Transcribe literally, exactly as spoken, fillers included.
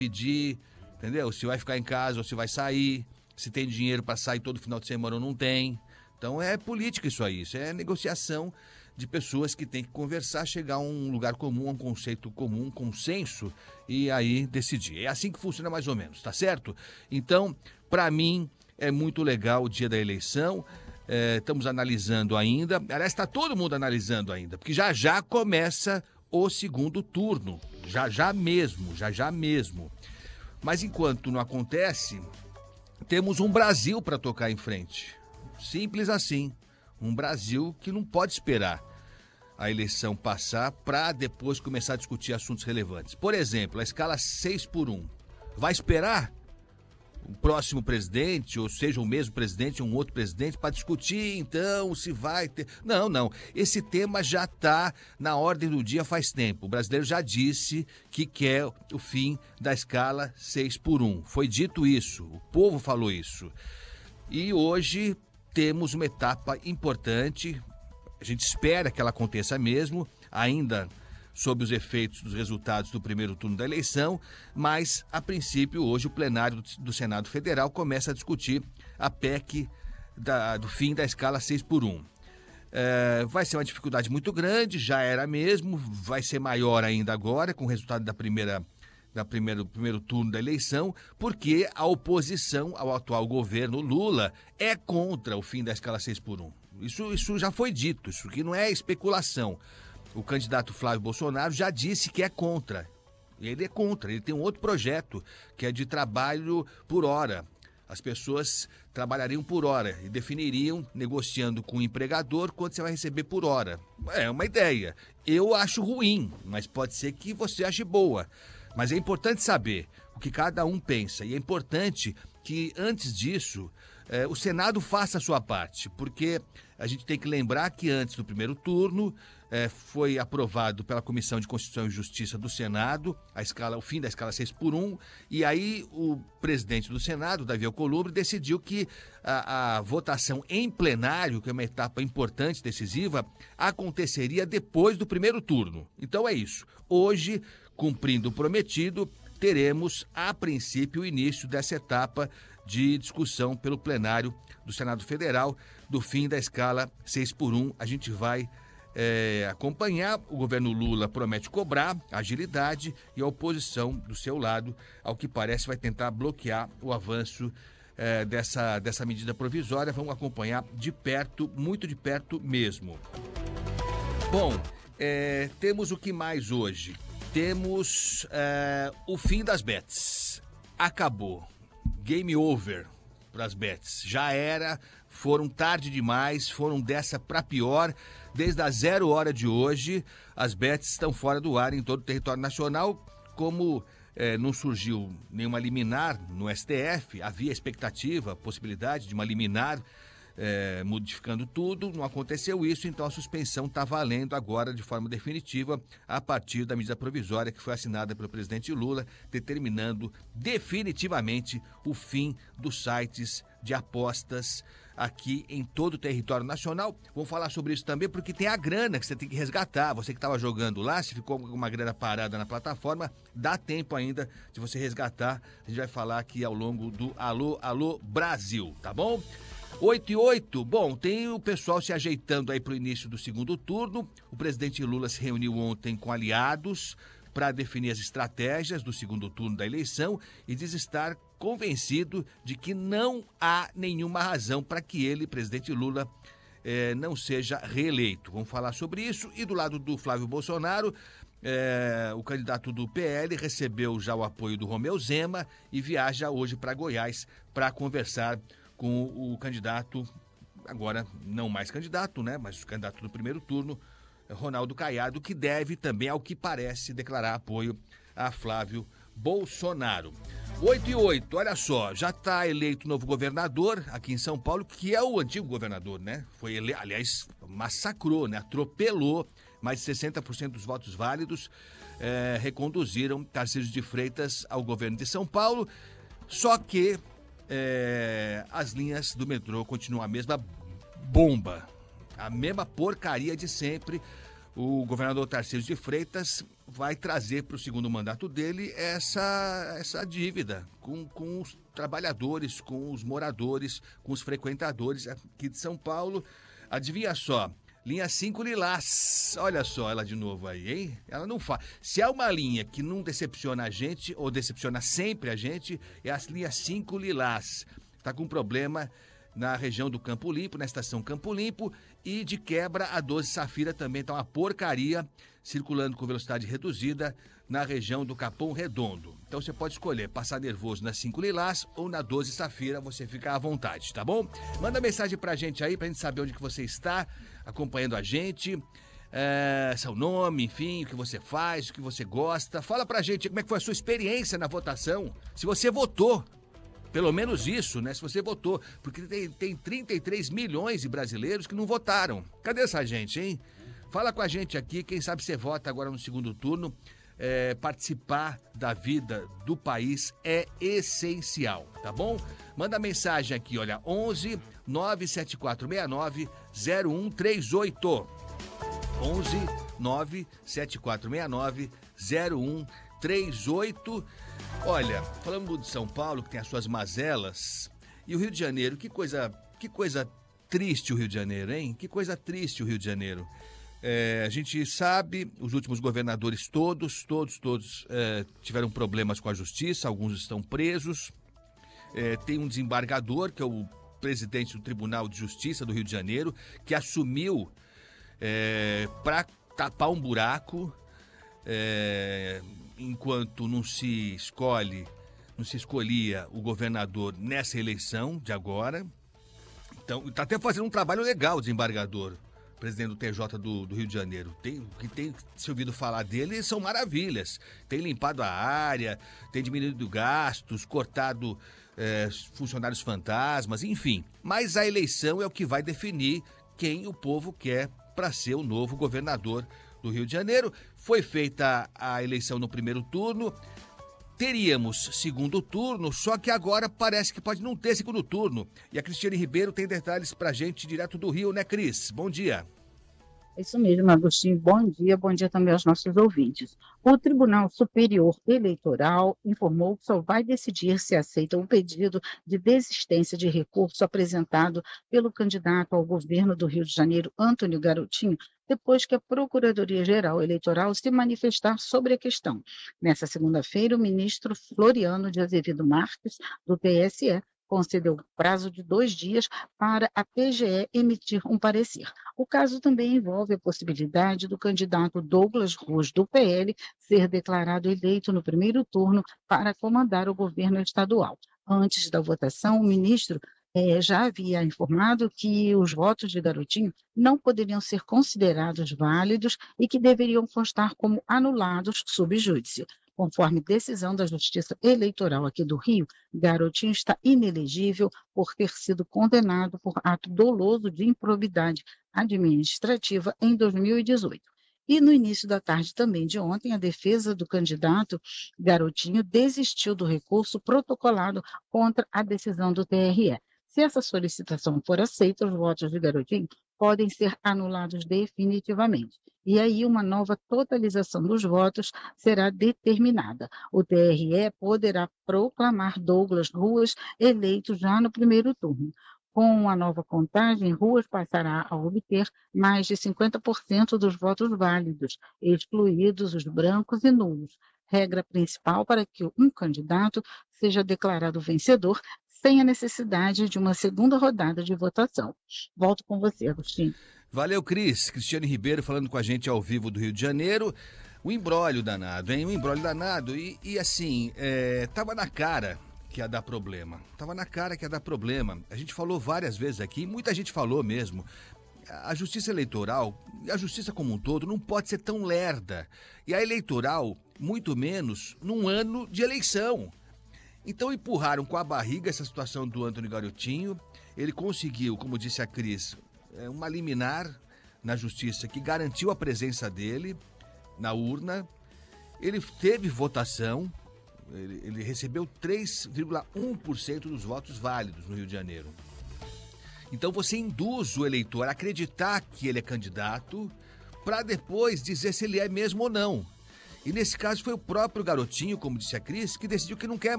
pedir, entendeu? Se vai ficar em casa ou se vai sair, se tem dinheiro para sair todo final de semana ou não tem. Então é política isso aí, isso é negociação de pessoas que têm que conversar, chegar a um lugar comum, a um conceito comum, um consenso e aí decidir. É assim que funciona mais ou menos, tá certo? Então, para mim, é muito legal o dia da eleição. É, estamos analisando ainda, aliás, está todo mundo analisando ainda, porque já já começa o segundo turno, já já mesmo, já já mesmo. Mas enquanto não acontece, temos um Brasil para tocar em frente. Simples assim. Um Brasil que não pode esperar a eleição passar para depois começar a discutir assuntos relevantes. Por exemplo, a escala seis por um. Vai esperar o próximo presidente, ou seja, o mesmo presidente, um outro presidente, para discutir, então, se vai ter... Não, não. Esse tema já está na ordem do dia faz tempo. O brasileiro já disse que quer o fim da escala seis por um. Foi dito isso, o povo falou isso. E hoje temos uma etapa importante, a gente espera que ela aconteça mesmo, ainda sob os efeitos dos resultados do primeiro turno da eleição, mas, a princípio, hoje o plenário do Senado Federal começa a discutir a P E C da, do fim da escala seis por um. É, vai ser uma dificuldade muito grande, já era mesmo, vai ser maior ainda agora, com o resultado da primeira da primeiro, primeiro turno da eleição, porque a oposição ao atual governo Lula é contra o fim da escala seis por um. Isso, isso já foi dito, isso aqui não é especulação. O candidato Flávio Bolsonaro já disse que é contra. Ele é contra, ele tem um outro projeto, que é de trabalho por hora. As pessoas trabalhariam por hora e definiriam, negociando com o empregador, quanto você vai receber por hora. É uma ideia. Eu acho ruim, mas pode ser que você ache boa. Mas é importante saber o que cada um pensa. E é importante que, antes disso, eh, o Senado faça a sua parte. Porque a gente tem que lembrar que antes do primeiro turno eh, foi aprovado pela Comissão de Constituição e Justiça do Senado a escala, o fim da escala seis por um. E aí o presidente do Senado, Davi Alcolumbre, decidiu que a, a votação em plenário, que é uma etapa importante, decisiva, aconteceria depois do primeiro turno. Então é isso. Hoje, cumprindo o prometido, teremos, a princípio, o início dessa etapa de discussão pelo plenário do Senado Federal do fim da escala seis por um. A gente vai é, acompanhar. O governo Lula promete cobrar agilidade e a oposição, do seu lado, ao que parece, vai tentar bloquear o avanço é, dessa, dessa medida provisória. Vamos acompanhar de perto, muito de perto mesmo. Bom, é, temos o que mais hoje? Temos é, o fim das bets. Acabou. Game over para as bets. Já era, foram tarde demais, foram dessa para pior. Desde a zero hora de hoje, as bets estão fora do ar em todo o território nacional. Como é, não surgiu nenhuma liminar no S T F, havia expectativa, possibilidade de uma liminar É, modificando tudo, não aconteceu isso, então a suspensão está valendo agora de forma definitiva a partir da medida provisória que foi assinada pelo presidente Lula, determinando definitivamente o fim dos sites de apostas aqui em todo o território nacional. Vamos falar sobre isso também, porque tem a grana que você tem que resgatar. Você que estava jogando lá, se ficou uma grana parada na plataforma, dá tempo ainda de você resgatar. A gente vai falar aqui ao longo do Alô, Alô Brasil, tá bom? oito e oito, bom, tem o pessoal se ajeitando aí para o início do segundo turno. O presidente Lula se reuniu ontem com aliados para definir as estratégias do segundo turno da eleição e diz estar convencido de que não há nenhuma razão para que ele, presidente Lula, eh, não seja reeleito. Vamos falar sobre isso. E do lado do Flávio Bolsonaro, eh, o candidato do P L recebeu já o apoio do Romeu Zema e viaja hoje para Goiás para conversar com o candidato, agora não mais candidato, né, mas o candidato do primeiro turno, Ronaldo Caiado, que deve também, ao que parece, declarar apoio a Flávio Bolsonaro. oito e oito, olha só, já está eleito o novo governador aqui em São Paulo, que é o antigo governador, né? Foi ele, aliás, massacrou, né? Atropelou mais de sessenta por cento dos votos válidos, é, reconduziram Tarcísio de Freitas ao governo de São Paulo, só que É, as linhas do metrô continuam a mesma bomba, a mesma porcaria de sempre. o governador Tarcísio de Freitas vai trazer para o segundo mandato dele essa, essa dívida com, com os trabalhadores, com os moradores, com os frequentadores aqui de São Paulo. Adivinha só, linha cinco Lilás, olha só ela de novo aí, hein? Ela não faz. Se há uma linha que não decepciona a gente, ou decepciona sempre a gente, é a linha cinco Lilás. Está com problema na região do Campo Limpo, na estação Campo Limpo, e de quebra a doze Safira também está uma porcaria, circulando com velocidade reduzida na região do Capão Redondo. Então você pode escolher passar nervoso na cinco Lilás ou na doze Safira, você fica à vontade, tá bom? Manda mensagem pra gente aí, pra gente saber onde que você está acompanhando a gente, é, seu nome, enfim, o que você faz, o que você gosta. Fala pra gente como é que foi a sua experiência na votação, se você votou. Pelo menos isso, né? Se você votou. Porque tem, tem trinta e três milhões de brasileiros que não votaram. Cadê essa gente, hein? Fala com a gente aqui. Quem sabe você vota agora no segundo turno. É, participar da vida do país é essencial, tá bom? Manda mensagem aqui, olha. onze nove sete quatro seis nove zero um três oito. onze nove sete quatro seis nove zero um três oito. Olha, falando de São Paulo, que tem as suas mazelas, e o Rio de Janeiro, que coisa, que coisa triste o Rio de Janeiro, hein? Que coisa triste o Rio de Janeiro. É, a gente sabe, os últimos governadores todos, todos, todos é, tiveram problemas com a justiça, alguns estão presos. É, tem um desembargador, que é o presidente do Tribunal de Justiça do Rio de Janeiro, que assumiu é, para tapar um buraco, é, enquanto não se escolhe, não se escolhia o governador nessa eleição de agora. Então, está até fazendo um trabalho legal o desembargador, presidente do T J do, do Rio de Janeiro. Tem, o que tem se ouvido falar dele são maravilhas. Tem limpado a área, tem diminuído gastos, cortado é, funcionários fantasmas, enfim. Mas a eleição é o que vai definir quem o povo quer para ser o novo governador do Rio de Janeiro. Foi feita a eleição no primeiro turno, teríamos segundo turno, só que agora parece que pode não ter segundo turno. E a Cristiane Ribeiro tem detalhes pra gente direto do Rio, né, Cris? Bom dia. É isso mesmo, Agostinho. Bom dia, bom dia também aos nossos ouvintes. O Tribunal Superior Eleitoral informou que só vai decidir se aceita o pedido de desistência de recurso apresentado pelo candidato ao governo do Rio de Janeiro, Antônio Garotinho, depois que a Procuradoria-Geral Eleitoral se manifestar sobre a questão. Nessa segunda-feira, o ministro Floriano de Azevedo Marques, do T S E, concedeu prazo de dois dias para a P G E emitir um parecer. O caso também envolve a possibilidade do candidato Douglas Ruas, do P L, ser declarado eleito no primeiro turno para comandar o governo estadual. Antes da votação, o ministro eh, já havia informado que os votos de Garotinho não poderiam ser considerados válidos e que deveriam constar como anulados sob júdice. Conforme decisão da Justiça Eleitoral aqui do Rio, Garotinho está inelegível por ter sido condenado por ato doloso de improbidade administrativa em dois mil e dezoito. E no início da tarde também de ontem, a defesa do candidato Garotinho desistiu do recurso protocolado contra a decisão do T R E. Se essa solicitação for aceita, os votos de Garotinho podem ser anulados definitivamente. E aí uma nova totalização dos votos será determinada. O T R E poderá proclamar Douglas Ruas eleito já no primeiro turno. Com a nova contagem, Ruas passará a obter mais de cinquenta por cento dos votos válidos, excluídos os brancos e nulos. Regra principal para que um candidato seja declarado vencedor sem a necessidade de uma segunda rodada de votação. Volto com você, Agostinho. Valeu, Cris. Cristiane Ribeiro falando com a gente ao vivo do Rio de Janeiro. O imbróglio danado, hein? O imbróglio danado. E, e assim, é, tava na cara que ia dar problema. Tava na cara que ia dar problema. A gente falou várias vezes aqui, muita gente falou mesmo. A justiça eleitoral, e a justiça como um todo, não pode ser tão lerda. E a eleitoral, muito menos, num ano de eleição. Então empurraram com a barriga essa situação do Antônio Garotinho. Ele conseguiu, como disse a Cris, uma liminar na justiça que garantiu a presença dele na urna. Ele teve votação, ele, ele recebeu três vírgula um por cento dos votos válidos no Rio de Janeiro. Então você induz o eleitor a acreditar que ele é candidato para depois dizer se ele é mesmo ou não. E nesse caso foi o próprio garotinho, como disse a Cris, que decidiu que não quer